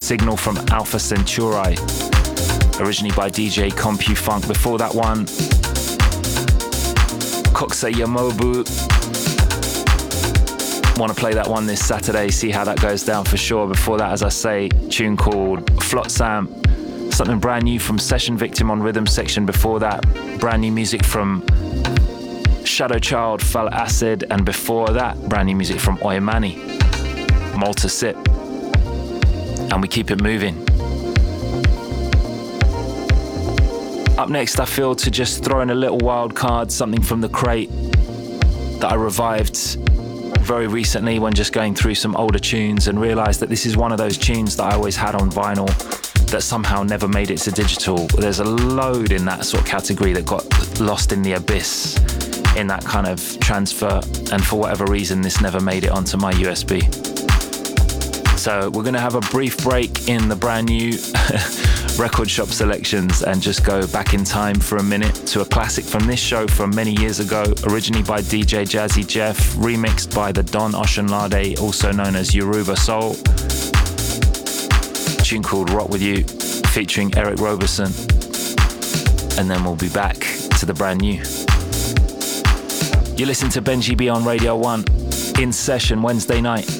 Signal from Alpha Centauri, originally by DJ CompuFunk. Before that one, Koksa Yamobu. Want to play that one this Saturday, see how that goes down for sure. Before that, as I say, tune called Flotsam, something brand new from Session Victim on Rhythm Section. Before that, brand new music from Shadow Child, Fal Acid, and before that, brand new music from Oymani, Malta Sip. And we keep it moving. Up next, I feel to just throw in a little wild card, something from the crate that I revived very recently when just going through some older tunes and realised that this is one of those tunes that I always had on vinyl that somehow never made it to digital. There's a load in that sort of category that got lost in the abyss in that kind of transfer, and for whatever reason this never made it onto my USB. So we're going to have a brief break in the brand new record shop selections and just go back in time for a minute to a classic from this show from many years ago, originally by DJ Jazzy Jeff, remixed by the Don Oceanlade, also known as Yoruba Soul. A tune called Rock With You, featuring Eric Roberson. And then we'll be back to the brand new. You listen to Benji B on Radio 1, in session Wednesday night.